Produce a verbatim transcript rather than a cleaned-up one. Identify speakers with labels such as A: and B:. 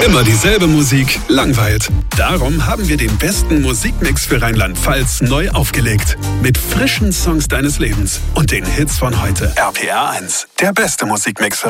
A: Immer dieselbe Musik langweilt. Darum haben wir den besten Musikmix für Rheinland-Pfalz neu aufgelegt. Mit frischen Songs deines Lebens und den Hits von heute. R P R eins, der beste Musikmix für